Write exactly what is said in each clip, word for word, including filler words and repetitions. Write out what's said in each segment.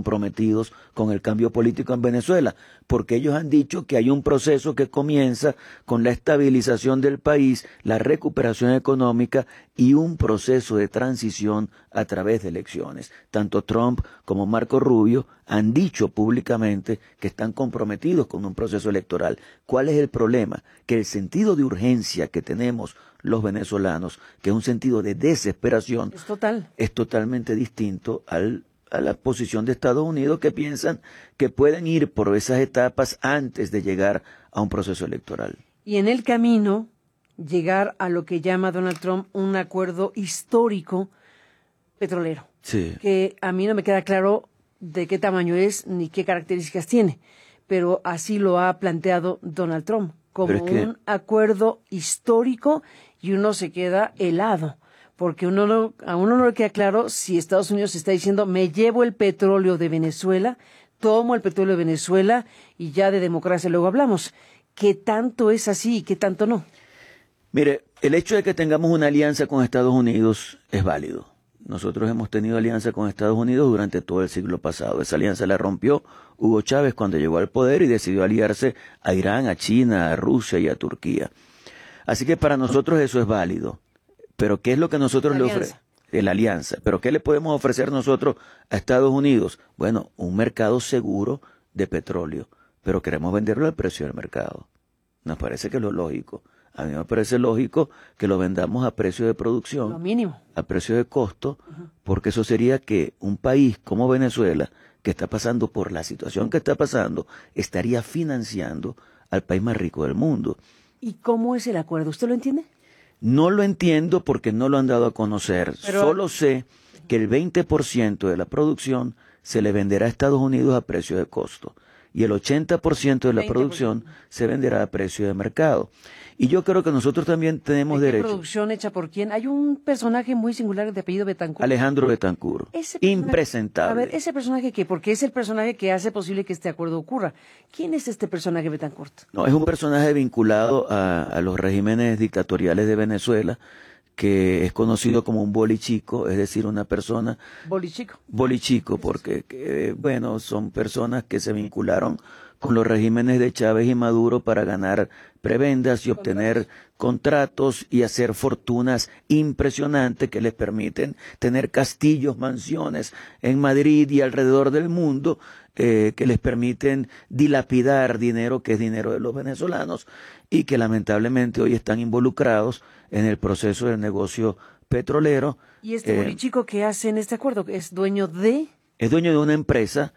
comprometidos con el cambio político en Venezuela, porque ellos han dicho que hay un proceso que comienza con la estabilización del país, la recuperación económica y un proceso de transición a través de elecciones. Tanto Trump como Marco Rubio han dicho públicamente que están comprometidos con un proceso electoral. ¿Cuál es el problema? Que el sentido de urgencia que tenemos los venezolanos, que es un sentido de desesperación, es total. Es totalmente distinto al, a la posición de Estados Unidos, que piensan que pueden ir por esas etapas antes de llegar a un proceso electoral. Y en el camino, llegar a lo que llama Donald Trump un acuerdo histórico petrolero. Sí. Que a mí no me queda claro de qué tamaño es ni qué características tiene, pero así lo ha planteado Donald Trump, como es que... un acuerdo histórico, y uno se queda helado, porque uno no, a uno no le queda claro si Estados Unidos está diciendo, me llevo el petróleo de Venezuela, tomo el petróleo de Venezuela y ya de democracia luego hablamos. ¿Qué tanto es así y qué tanto no? Mire, el hecho de que tengamos una alianza con Estados Unidos es válido. Nosotros hemos tenido alianza con Estados Unidos durante todo el siglo pasado. Esa alianza la rompió Hugo Chávez cuando llegó al poder y decidió aliarse a Irán, a China, a Rusia y a Turquía. Así que para nosotros eso es válido. Pero ¿qué es lo que nosotros le ofrecemos? La alianza. Pero ¿qué le podemos ofrecer nosotros a Estados Unidos? Bueno, un mercado seguro de petróleo. Pero queremos venderlo al precio del mercado. Nos parece que es lo lógico. A mí me parece lógico que lo vendamos a precio de producción, lo mínimo, a precio de costo, uh-huh. porque eso sería que un país como Venezuela, que está pasando por la situación que está pasando, estaría financiando al país más rico del mundo. ¿Y cómo es el acuerdo? ¿Usted lo entiende? No lo entiendo porque no lo han dado a conocer. Pero... Solo sé que el veinte por ciento de la producción se le venderá a Estados Unidos a precio de costo y el ochenta por ciento de la veinte por ciento producción se venderá a precio de mercado. Y yo creo que nosotros también tenemos ¿De qué derecho. ¿Producción hecha por quién? Hay un personaje muy singular de apellido Betancourt. Alejandro Betancourt. Impresentable. A ver, ¿ese personaje qué? Porque es el personaje que hace posible que este acuerdo ocurra. ¿Quién es este personaje Betancourt? No, es un personaje vinculado a, a los regímenes dictatoriales de Venezuela, que es conocido como un bolichico, es decir, una persona... ¿Bolichico? Bolichico, porque, que, bueno, son personas que se vincularon con los regímenes de Chávez y Maduro para ganar prebendas y obtener contratos y hacer fortunas impresionantes que les permiten tener castillos, mansiones en Madrid y alrededor del mundo, eh, que les permiten dilapidar dinero que es dinero de los venezolanos y que lamentablemente hoy están involucrados en el proceso del negocio petrolero. ¿Y este eh, bolichico que hace en este acuerdo? ¿Es dueño de...? Es dueño de una empresa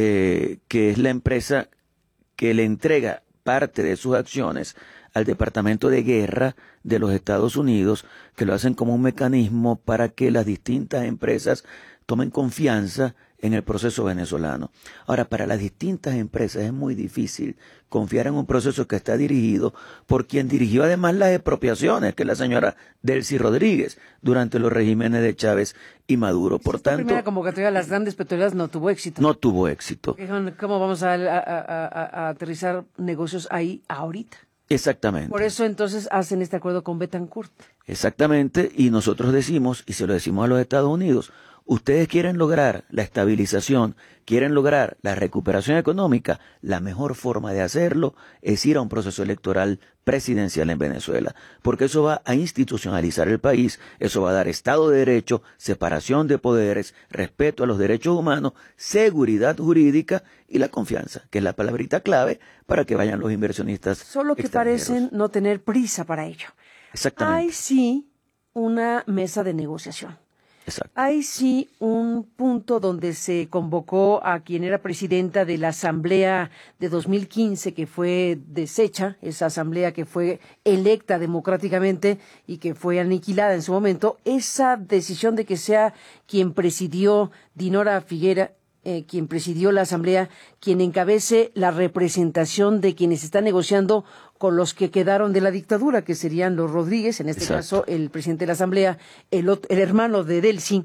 eh, que es la empresa que le entrega parte de sus acciones al Departamento de Guerra de los Estados Unidos, que lo hacen como un mecanismo para que las distintas empresas tomen confianza en el proceso venezolano. Ahora, para las distintas empresas es muy difícil confiar en un proceso que está dirigido por quien dirigió además las expropiaciones, que es la señora Delcy Rodríguez, durante los regímenes de Chávez y Maduro. Por Esta tanto, primera convocatoria a las grandes petroleras no tuvo éxito. No tuvo éxito. ¿Cómo vamos a, a, a, a aterrizar negocios ahí ahorita? Exactamente. Por eso entonces hacen este acuerdo con Betancourt. Exactamente, y nosotros decimos, y se lo decimos a los Estados Unidos, ustedes quieren lograr la estabilización, quieren lograr la recuperación económica, la mejor forma de hacerlo es ir a un proceso electoral presidencial en Venezuela, porque eso va a institucionalizar el país, eso va a dar Estado de Derecho, separación de poderes, respeto a los derechos humanos, seguridad jurídica y la confianza, que es la palabrita clave para que vayan los inversionistas Solo que extranjeros. Parecen no tener prisa para ello. Exactamente. Hay sí una mesa de negociación. Exacto. Hay sí un punto donde se convocó a quien era presidenta de la Asamblea de dos mil quince, que fue deshecha, esa asamblea que fue electa democráticamente y que fue aniquilada en su momento. Esa decisión de que sea quien presidió Dinora Figuera, eh, quien presidió la asamblea, quien encabece la representación de quienes están negociando con los que quedaron de la dictadura, que serían los Rodríguez, en este Exacto. caso el presidente de la Asamblea, el, el hermano de Delcy,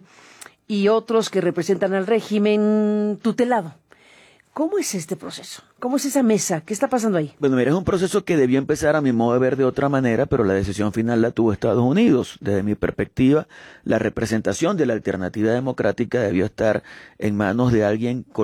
y otros que representan al régimen tutelado. ¿Cómo es este proceso? ¿Cómo es esa mesa? ¿Qué está pasando ahí? Bueno, mira, es un proceso que debió empezar a mi modo de ver de otra manera, pero la decisión final la tuvo Estados Unidos. Desde mi perspectiva, la representación de la alternativa democrática debió estar en manos de alguien con